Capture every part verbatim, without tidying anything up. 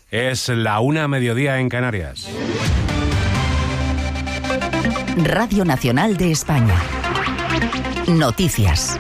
Es la una a mediodía en Canarias. Radio Nacional de España. Noticias.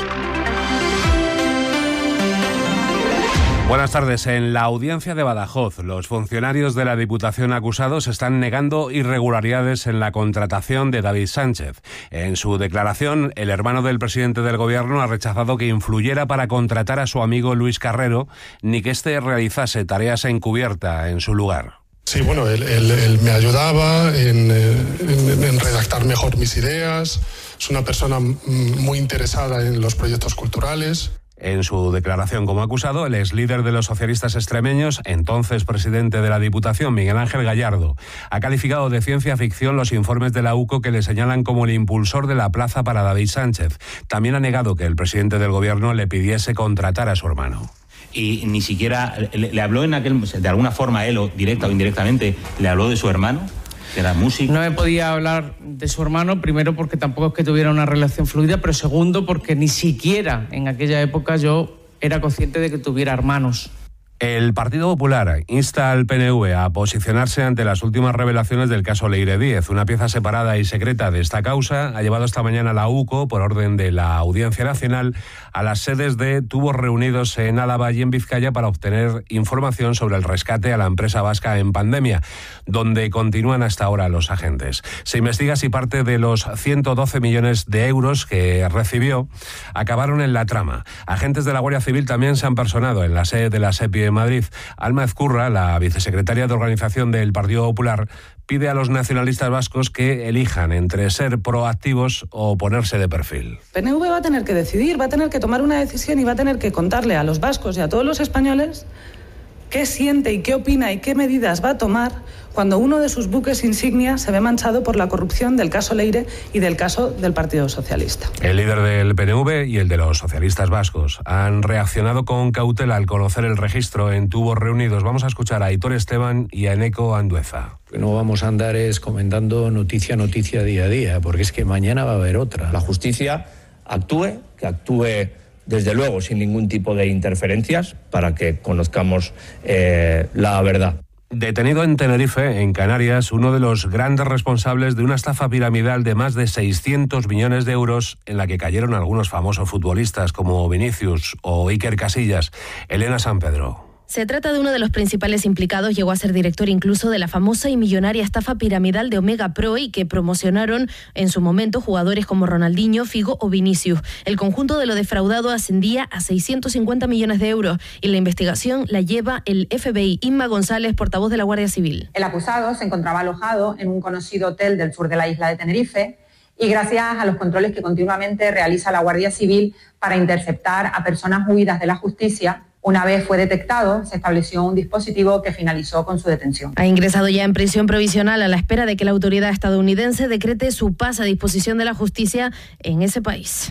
Buenas tardes. En la audiencia de Badajoz, los funcionarios de la Diputación acusados están negando irregularidades en la contratación de David Sánchez. En su declaración, el hermano del presidente del Gobierno ha rechazado que influyera para contratar a su amigo Luis Carrero, ni que éste realizase tareas encubierta en su lugar. Sí, bueno, él, él, él me ayudaba en, en, en redactar mejor mis ideas. Es una persona muy interesada en los proyectos culturales. En su declaración como acusado, el ex líder de los socialistas extremeños, entonces presidente de la Diputación, Miguel Ángel Gallardo, ha calificado de ciencia ficción los informes de la U C O que le señalan como el impulsor de la plaza para David Sánchez. También ha negado que el presidente del Gobierno le pidiese contratar a su hermano. Y ni siquiera le, le habló en aquel, de alguna forma él, o directa o indirectamente, le habló de su hermano, que era músico. No me podía hablar de su hermano, primero porque tampoco es que tuviera una relación fluida, pero segundo porque ni siquiera en aquella época yo era consciente de que tuviera hermanos. El Partido Popular insta al P N V a posicionarse ante las últimas revelaciones del caso Leire Díez. Una pieza separada y secreta de esta causa ha llevado esta mañana la U C O, por orden de la Audiencia Nacional, a las sedes de tubos reunidos en Álava y en Vizcaya para obtener información sobre el rescate a la empresa vasca en pandemia, donde continúan hasta ahora los agentes. Se investiga si parte de los ciento doce millones de euros que recibió acabaron en la trama. Agentes de la Guardia Civil también se han personado en la sede de la SEPI en Madrid. Alma Ezcurra, la vicesecretaria de Organización del Partido Popular, pide a los nacionalistas vascos que elijan entre ser proactivos o ponerse de perfil. P N V va a tener que decidir, va a tener que tomar una decisión y va a tener que contarle a los vascos y a todos los españoles qué siente y qué opina y qué medidas va a tomar cuando uno de sus buques insignia se ve manchado por la corrupción del caso Leire y del caso del Partido Socialista. El líder del P N V y el de los socialistas vascos han reaccionado con cautela al conocer el registro en tubos reunidos. Vamos a escuchar a Aitor Esteban y a Eneco Andueza. No vamos a andar es comentando noticia a noticia día a día, porque es que mañana va a haber otra. La justicia actúe, que actúe desde luego sin ningún tipo de interferencias para que conozcamos eh, la verdad. Detenido en Tenerife, en Canarias, uno de los grandes responsables de una estafa piramidal de más de seiscientos millones de euros en la que cayeron algunos famosos futbolistas como Vinicius o Iker Casillas. Elena San Pedro. Se trata de uno de los principales implicados, llegó a ser director incluso de la famosa y millonaria estafa piramidal de Omega Pro y que promocionaron en su momento jugadores como Ronaldinho, Figo o Vinicius. El conjunto de lo defraudado ascendía a seiscientos cincuenta millones de euros y la investigación la lleva el F B I. Inma González, portavoz de la Guardia Civil. El acusado se encontraba alojado en un conocido hotel del sur de la isla de Tenerife y gracias a los controles que continuamente realiza la Guardia Civil para interceptar a personas huidas de la justicia, una vez fue detectado, se estableció un dispositivo que finalizó con su detención. Ha ingresado ya en prisión provisional a la espera de que la autoridad estadounidense decrete su paz a disposición de la justicia en ese país.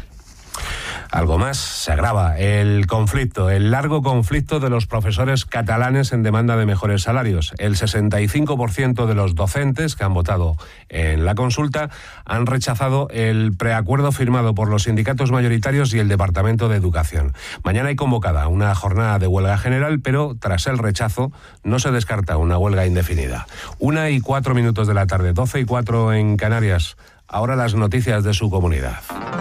Algo más, se agrava el conflicto, el largo conflicto de los profesores catalanes en demanda de mejores salarios. El sesenta y cinco por ciento de los docentes que han votado en la consulta han rechazado el preacuerdo firmado por los sindicatos mayoritarios y el Departamento de Educación. Mañana hay convocada una jornada de huelga general, pero tras el rechazo no se descarta una huelga indefinida. Una y cuatro minutos de la tarde, doce y cuatro en Canarias. Ahora las noticias de su comunidad.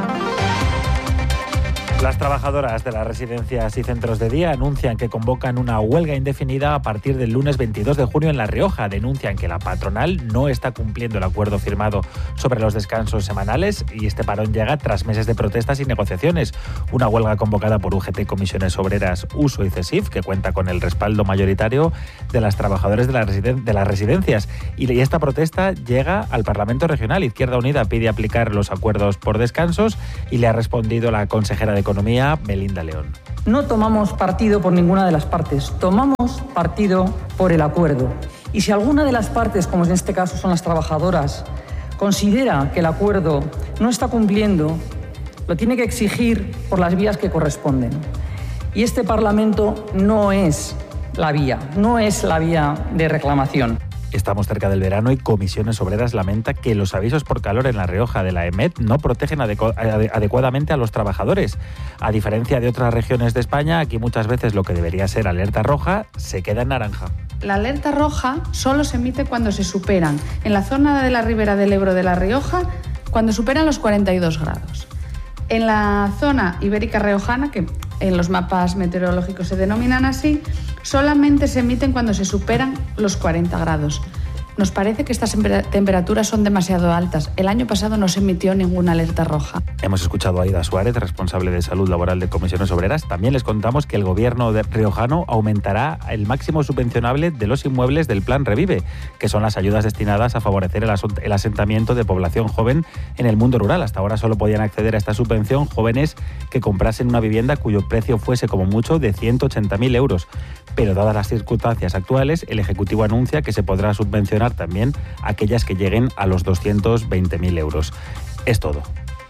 Las trabajadoras de las residencias y centros de día anuncian que convocan una huelga indefinida a partir del lunes veintidós de junio en La Rioja. Denuncian que la patronal no está cumpliendo el acuerdo firmado sobre los descansos semanales y este parón llega tras meses de protestas y negociaciones. Una huelga convocada por U G T, Comisiones Obreras, Uso y CESIF, que cuenta con el respaldo mayoritario de las trabajadoras de, la residen- de las residencias. Y esta protesta llega al Parlamento Regional. Izquierda Unida pide aplicar los acuerdos por descansos y le ha respondido la consejera de Economía, Melinda León. No tomamos partido por ninguna de las partes, tomamos partido por el acuerdo. Y si alguna de las partes, como en este caso son las trabajadoras, considera que el acuerdo no está cumpliendo, lo tiene que exigir por las vías que corresponden. Y este Parlamento no es la vía, no es la vía de reclamación. Estamos cerca del verano y Comisiones Obreras lamenta que los avisos por calor en La Rioja de la EMET no protegen adecu- adecuadamente a los trabajadores. A diferencia de otras regiones de España, aquí muchas veces lo que debería ser alerta roja se queda en naranja. La alerta roja solo se emite cuando se superan, en la zona de la Ribera del Ebro de La Rioja, cuando superan los cuarenta y dos grados. En la zona ibérica riojana, que en los mapas meteorológicos se denominan así, solamente se emiten cuando se superan los cuarenta grados. Nos parece que estas temperaturas son demasiado altas. El año pasado no se emitió ninguna alerta roja. Hemos escuchado a Aida Suárez, responsable de Salud Laboral de Comisiones Obreras. También les contamos que el gobierno de riojano aumentará el máximo subvencionable de los inmuebles del Plan Revive, que son las ayudas destinadas a favorecer el, asu- el asentamiento de población joven en el mundo rural. Hasta ahora solo podían acceder a esta subvención jóvenes que comprasen una vivienda cuyo precio fuese como mucho de ciento ochenta mil euros. Pero dadas las circunstancias actuales, el Ejecutivo anuncia que se podrá subvencionar también aquellas que lleguen a los doscientos veinte mil euros. Es todo.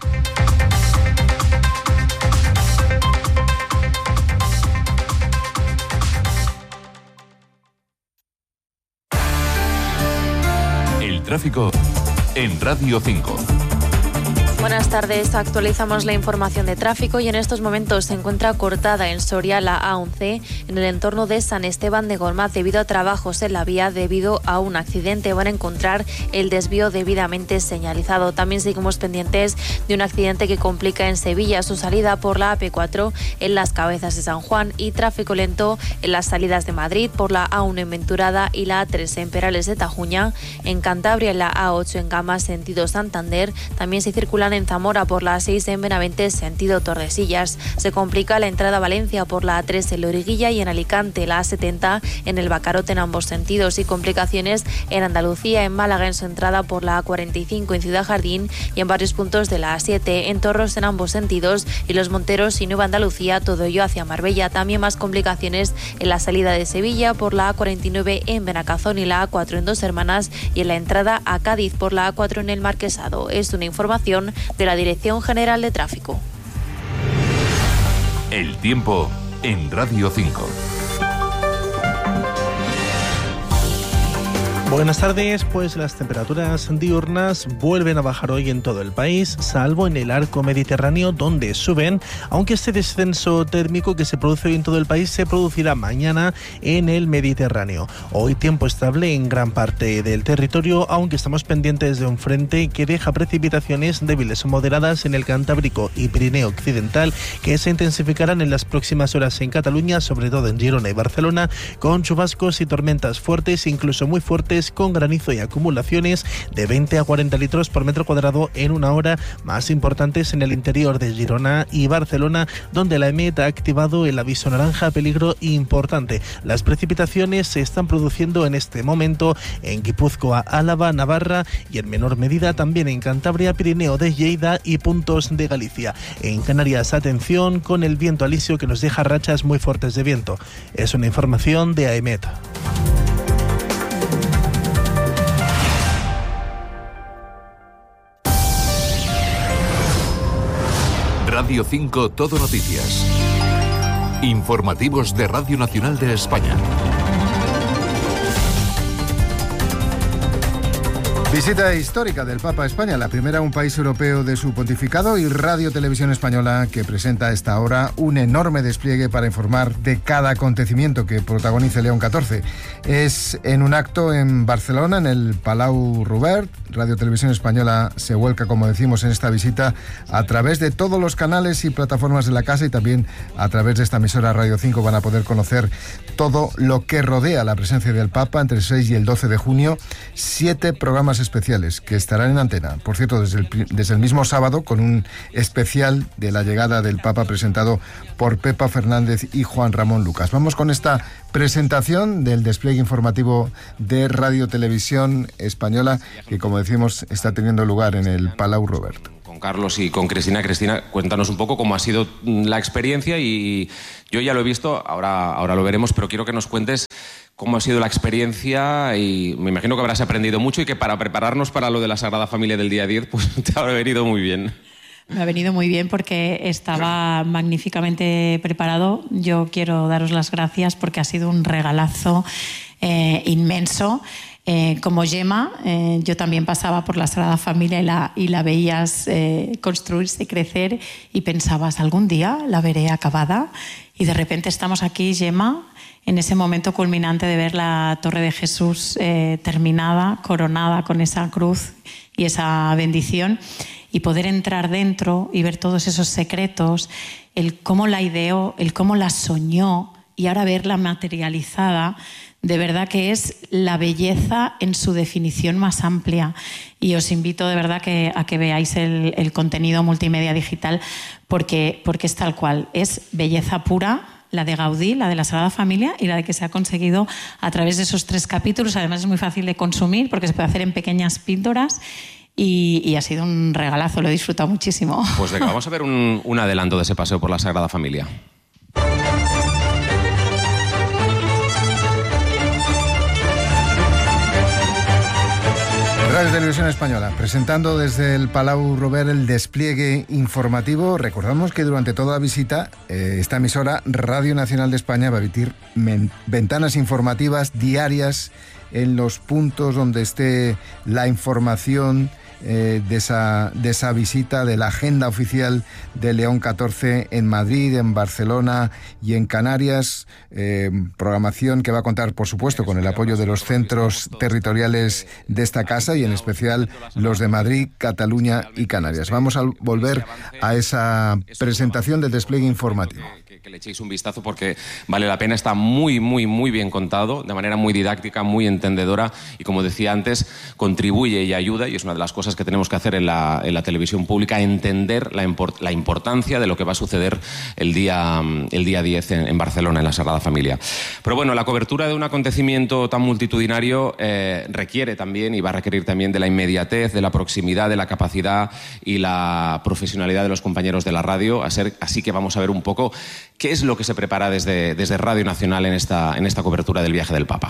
El tráfico en Radio cinco. Buenas tardes, actualizamos la información de tráfico y en estos momentos se encuentra cortada en Soria la A once en el entorno de San Esteban de Gormaz debido a trabajos en la vía debido a un accidente. Van a encontrar el desvío debidamente señalizado. También seguimos pendientes de un accidente que complica en Sevilla su salida por la A P cuatro en Las Cabezas de San Juan y tráfico lento en las salidas de Madrid por la A uno en Venturada y la A tres en Perales de Tajuña. En Cantabria en la A ocho en Gama sentido Santander. También se circulan en Zamora por la A seis en Benavente sentido Tordesillas. Se complica la entrada a Valencia por la A tres en Loriguilla y en Alicante la A setenta en el Bacarote en ambos sentidos y complicaciones en Andalucía en Málaga en su entrada por la A cuarenta y cinco en Ciudad Jardín y en varios puntos de la A siete en Torros en ambos sentidos y Los Monteros y Nueva Andalucía, todo ello hacia Marbella. También más complicaciones en la salida de Sevilla por la A cuarenta y nueve en Benacazón y la A cuatro en Dos Hermanas y en la entrada a Cádiz por la A cuatro en el Marquesado. Es una información de la Dirección General de Tráfico. El tiempo en Radio cinco. Buenas tardes, pues las temperaturas diurnas vuelven a bajar hoy en todo el país, salvo en el arco mediterráneo donde suben, aunque este descenso térmico que se produce hoy en todo el país se producirá mañana en el Mediterráneo. Hoy tiempo estable en gran parte del territorio, aunque estamos pendientes de un frente que deja precipitaciones débiles o moderadas en el Cantábrico y Pirineo Occidental, que se intensificarán en las próximas horas en Cataluña, sobre todo en Girona y Barcelona, con chubascos y tormentas fuertes, incluso muy fuertes, con granizo y acumulaciones de veinte a cuarenta litros por metro cuadrado en una hora, más importantes en el interior de Girona y Barcelona, donde la EMET ha activado el aviso naranja peligro importante. Las precipitaciones se están produciendo en este momento en Guipúzcoa, Álava, Navarra y en menor medida también en Cantabria, Pirineo de Lleida y puntos de Galicia. En Canarias, atención con el viento alisio que nos deja rachas muy fuertes de viento. Es una información de AEMET. Radio cinco Todo Noticias. Informativos de Radio Nacional de España. Visita histórica del Papa a España, la primera a un país europeo de su pontificado, y Radio Televisión Española, que presenta a esta hora un enorme despliegue para informar de cada acontecimiento que protagonice León catorce. Es en un acto en Barcelona, en el Palau Robert. Radio Televisión Española se vuelca, como decimos, en esta visita a través de todos los canales y plataformas de la casa, y también a través de esta emisora Radio cinco van a poder conocer todo lo que rodea la presencia del Papa entre el seis y el doce de junio. Siete programas especiales que estarán en antena. Por cierto, desde el, desde el mismo sábado, con un especial de la llegada del Papa presentado por Pepa Fernández y Juan Ramón Lucas. Vamos con esta presentación del despliegue informativo de Radio Televisión Española, que, como decimos, está teniendo lugar en el Palau Robert. Con Carlos y con Cristina. Cristina, cuéntanos un poco cómo ha sido la experiencia, y yo ya lo he visto, ahora, ahora lo veremos, pero quiero que nos cuentes cómo ha sido la experiencia, y me imagino que habrás aprendido mucho y que para prepararnos para lo de la Sagrada Familia del día diez, pues te habrá venido muy bien. Me ha venido muy bien porque estaba magníficamente preparado. Yo quiero daros las gracias porque ha sido un regalazo eh, inmenso. Eh, como Gemma, eh, yo también pasaba por la Sagrada Familia y la, y la veías eh, construirse y crecer y pensabas, algún día la veré acabada, y de repente estamos aquí, Gemma, en ese momento culminante de ver la Torre de Jesús eh, terminada, coronada con esa cruz y esa bendición, y poder entrar dentro y ver todos esos secretos, el cómo la ideó, el cómo la soñó, y ahora verla materializada. De verdad que es la belleza en su definición más amplia, y os invito de verdad que, a que veáis el, el contenido multimedia digital, porque, porque es tal cual, es belleza pura, la de Gaudí, la de la Sagrada Familia, y la de que se ha conseguido a través de esos tres capítulos. Además es muy fácil de consumir porque se puede hacer en pequeñas píldoras, y, y ha sido un regalazo, lo he disfrutado muchísimo. Pues venga, vamos a ver un, un adelanto de ese paseo por la Sagrada Familia. Radio Televisión Española, presentando desde el Palau Robert el despliegue informativo. Recordamos que durante toda la visita, eh, esta emisora, Radio Nacional de España, va a emitir ventanas informativas diarias en los puntos donde esté la información eh, de, esa, de esa visita, de la agenda oficial de León catorce en Madrid, en Barcelona y en Canarias. Eh, programación que va a contar, por supuesto, con el apoyo de los centros territoriales de esta casa, y en especial los de Madrid, Cataluña y Canarias. Vamos a volver a esa presentación del despliegue informativo. Que, que le echéis un vistazo porque vale la pena, está muy, muy, muy bien contado, de manera muy didáctica, muy entendedora, y como decía antes, contribuye y ayuda, y es una de las cosas que tenemos que hacer en la, en la televisión pública, entender la, import, la importancia de lo que va a suceder el día, el día diez en, en Barcelona, en la Sagrada Familia. Pero bueno, la cobertura de un acontecimiento tan multitudinario eh, requiere también, y va a requerir también, de la inmediatez, de la proximidad, de la capacidad y la profesionalidad de los compañeros de la radio. Así que vamos a ver un poco qué es lo que se prepara desde, desde Radio Nacional en esta, en esta cobertura del viaje del Papa.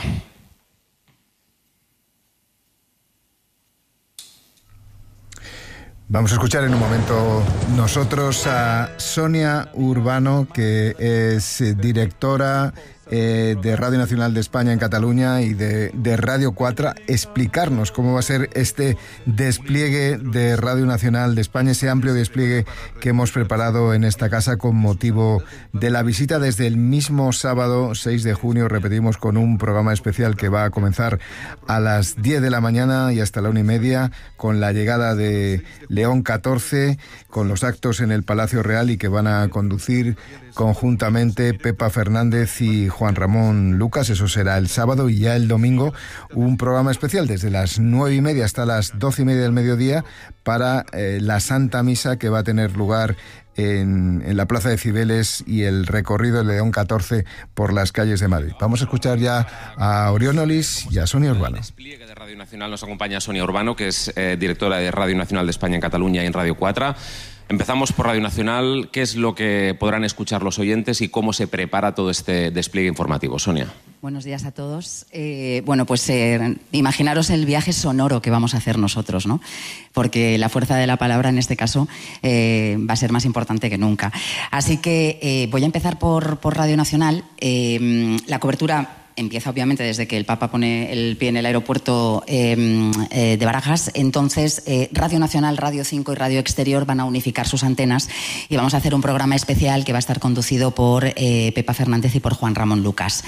Vamos a escuchar en un momento nosotros a Sonia Urbano, que es directora eh, de Radio Nacional de España en Cataluña y de, de Radio cuatro, explicarnos cómo va a ser este despliegue de Radio Nacional de España, ese amplio despliegue que hemos preparado en esta casa con motivo de la visita desde el mismo sábado seis de junio, repetimos, con un programa especial que va a comenzar a las diez de la mañana y hasta la una y media, con la llegada de León catorce, con los actos en el Palacio Real, y que van a conducir conjuntamente Pepa Fernández y Juan Ramón Lucas. Eso será el sábado, y ya el domingo un programa especial desde las nueve y media hasta las doce y media del mediodía para eh, la Santa Misa, que va a tener lugar en, en la Plaza de Cibeles, y el recorrido de León catorce por las calles de Madrid. Vamos a escuchar ya a Orión Olis y a Sonia Urbano. De Radio Nacional nos acompaña Sonia Urbano, que es eh, directora de Radio Nacional de España en Cataluña y en Radio cuatro. Empezamos por Radio Nacional. ¿Qué es lo que podrán escuchar los oyentes y cómo se prepara todo este despliegue informativo? Sonia. Buenos días a todos. Eh, bueno, pues eh, imaginaros el viaje sonoro que vamos a hacer nosotros, ¿no? Porque la fuerza de la palabra en este caso eh, va a ser más importante que nunca. Así que eh, voy a empezar por, por Radio Nacional. Eh, la cobertura empieza obviamente desde que el Papa pone el pie en el aeropuerto eh, eh, de Barajas. Entonces, eh, Radio Nacional, Radio cinco y Radio Exterior van a unificar sus antenas, y vamos a hacer un programa especial que va a estar conducido por eh, Pepa Fernández y por Juan Ramón Lucas.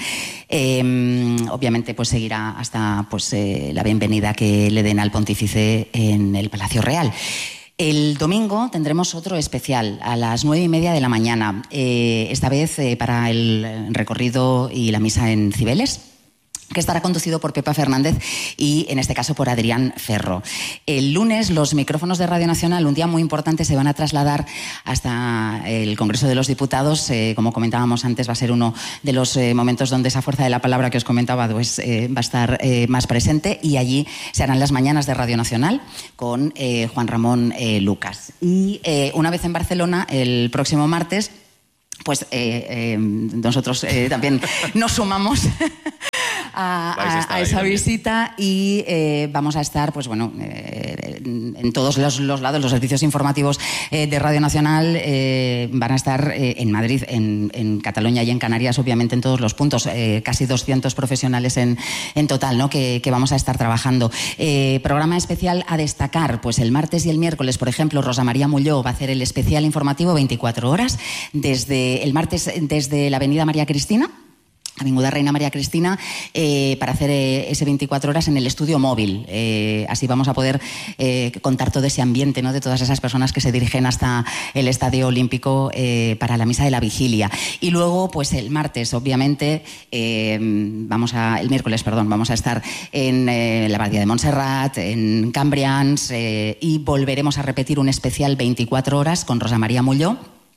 Eh, obviamente, pues seguirá hasta pues, eh, la bienvenida que le den al pontífice en el Palacio Real. El domingo tendremos otro especial a las nueve y media de la mañana, eh, esta vez eh, para el recorrido y la misa en Cibeles, que estará conducido por Pepa Fernández y, en este caso, por Adrián Ferro. El lunes los micrófonos de Radio Nacional, un día muy importante, se van a trasladar hasta el Congreso de los Diputados. Eh, como comentábamos antes, va a ser uno de los eh, momentos donde esa fuerza de la palabra que os comentaba pues, eh, va a estar eh, más presente, y allí se harán las mañanas de Radio Nacional con eh, Juan Ramón eh, Lucas. Y eh, una vez en Barcelona, el próximo martes, pues eh, eh, nosotros eh, también nos sumamos a, a, a esa visita y eh, vamos a estar, pues bueno, eh, en todos los, los lados. Los servicios informativos eh, de Radio Nacional eh, van a estar eh, en Madrid, en, en Cataluña y en Canarias, obviamente en todos los puntos. Eh, casi doscientos profesionales en, en total, ¿no? que, que vamos a estar trabajando. Eh, programa especial a destacar, pues el martes y el miércoles, por ejemplo, Rosa María Mulló va a hacer el especial informativo veinticuatro horas, desde el martes desde la Avenida María Cristina, Avinguda Reina María Cristina, eh, para hacer eh, ese veinticuatro horas en el estudio móvil. Eh, así vamos a poder eh, contar todo ese ambiente, ¿no? de todas esas personas que se dirigen hasta el Estadio Olímpico eh, para la misa de la vigilia. Y luego, pues el martes, obviamente, eh, vamos a, el miércoles, perdón, vamos a estar en eh, la Abadía de Montserrat, en Cambrians, eh, y volveremos a repetir un especial veinticuatro horas con Rosa María Mulló,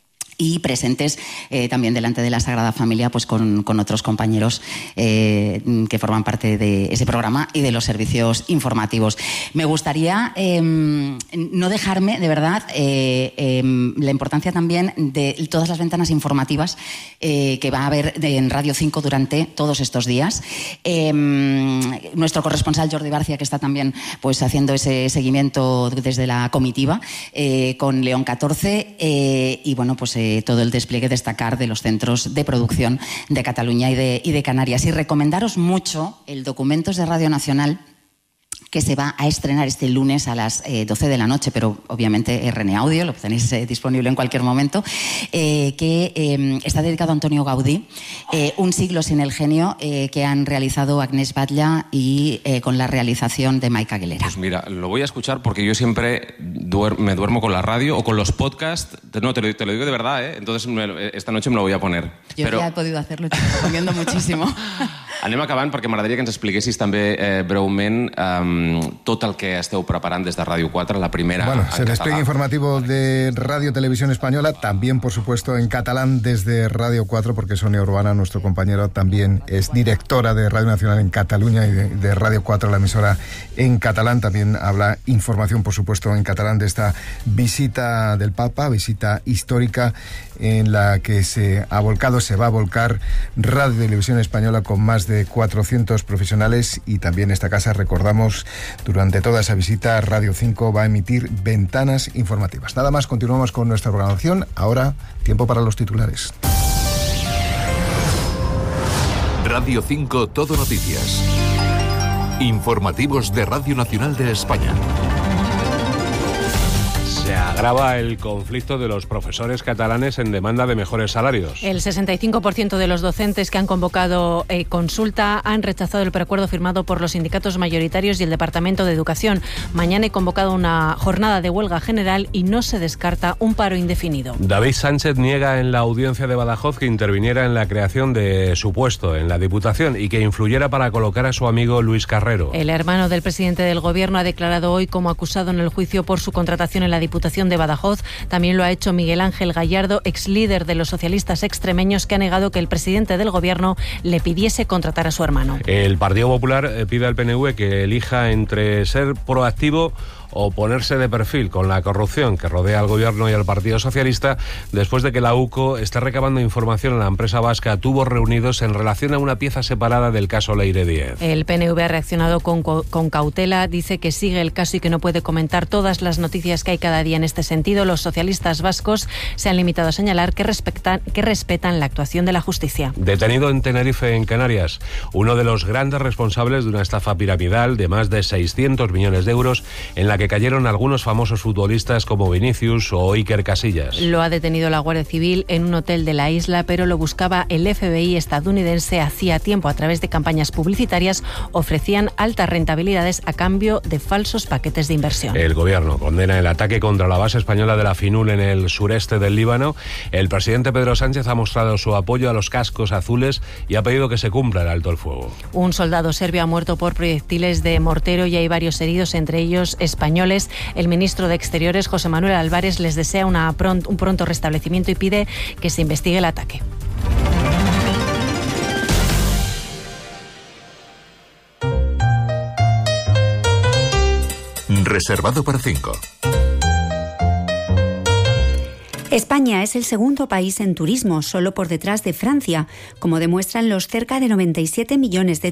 y presentes eh, también delante de la Sagrada Familia, pues con, con otros compañeros eh, que forman parte de ese programa y de los servicios informativos. Me gustaría eh, no dejarme, de verdad, eh, eh, la importancia también de todas las ventanas informativas eh, que va a haber en Radio cinco durante todos estos días. Eh, nuestro corresponsal Jordi Barcia, que está también pues haciendo ese seguimiento desde la comitiva eh, con León catorce eh, y bueno, pues eh, todo el despliegue, destacar de los centros de producción de Cataluña y de, y de Canarias. Y recomendaros mucho el Documentos de Radio Nacional, que se va a estrenar este lunes a las eh, doce de la noche, pero obviamente R N Audio, lo tenéis eh, disponible en cualquier momento, eh, que eh, está dedicado a Antonio Gaudí, eh, Un siglo sin el genio, eh, que han realizado Agnès Batlle y eh, con la realización de Maica Aguilera. Pues mira, lo voy a escuchar porque yo siempre duer- me duermo con la radio o con los podcasts. No, te lo, te lo digo de verdad, ¿eh? Entonces me, esta noche me lo voy a poner. Yo Però... ja he podido hacerlo, te lo recomiendo muchísimo. Anem acabant perquè m'agradaria que ens expliquessis també eh, breument eh, tot el que esteu preparant des de Ràdio quatre, la primera. Bueno, en se despliegue català. informativo de Radio Televisión Española, también por supuesto en catalán desde Radio cuatro, porque Sonia Urbana, nuestro compañero, también es directora de Radio Nacional en Cataluña y de, de Radio cuatro, la emisora en catalán. También habla información, por supuesto, en catalán de esta visita del Papa, visita histórica en la que se ha volcado, se va a volcar Radio Televisión Española con más de cuatrocientos profesionales, y también esta casa, recordamos, durante toda esa visita Radio cinco va a emitir ventanas informativas. Nada más, continuamos con nuestra programación. Ahora, tiempo para los titulares. Radio cinco Todo Noticias. Informativos de Radio Nacional de España. Se agrava el conflicto de los profesores catalanes en demanda de mejores salarios. El sesenta y cinco por ciento de los docentes que han convocado eh, consulta han rechazado el preacuerdo firmado por los sindicatos mayoritarios y el Departamento de Educación. Mañana he convocado una jornada de huelga general y no se descarta un paro indefinido. David Sánchez niega en la audiencia de Badajoz que interviniera en la creación de su puesto en la Diputación y que influyera para colocar a su amigo Luis Carrero. El hermano del presidente del Gobierno ha declarado hoy como acusado en el juicio por su contratación en la Diputación de Badajoz. También lo ha hecho Miguel Ángel Gallardo, ex líder de los socialistas extremeños, que ha negado que el presidente del Gobierno le pidiese contratar a su hermano. El Partido Popular pide al P N V que elija entre ser proactivo o ponerse de perfil con la corrupción que rodea al Gobierno y al Partido Socialista, después de que la UCO esté recabando información en la empresa vasca Tubos Reunidos en relación a una pieza separada del caso Leire Díez. El P N V ha reaccionado con, con cautela, dice que sigue el caso y que no puede comentar todas las noticias que hay cada día en este sentido. Los socialistas vascos se han limitado a señalar que respetan, que respetan la actuación de la justicia. Detenido en Tenerife, en Canarias, uno de los grandes responsables de una estafa piramidal de más de seiscientos millones de euros en la que cayeron algunos famosos futbolistas como Vinicius o Iker Casillas. Lo ha detenido la Guardia Civil en un hotel de la isla, pero lo buscaba el F B I estadounidense hacía tiempo. A través de campañas publicitarias ofrecían altas rentabilidades a cambio de falsos paquetes de inversión. El Gobierno condena el ataque contra la base española de la FINUL en el sureste del Líbano. El presidente Pedro Sánchez ha mostrado su apoyo a los cascos azules y ha pedido que se cumpla el alto el fuego. Un soldado serbio ha muerto por proyectiles de mortero y hay varios heridos, entre ellos españoles. El ministro de Exteriores, José Manuel Álvarez, les desea una pront- un pronto restablecimiento y pide que se investigue el ataque. Reservado para cinco. España es el segundo país en turismo, solo por detrás de Francia, como demuestran los cerca de noventa y siete millones de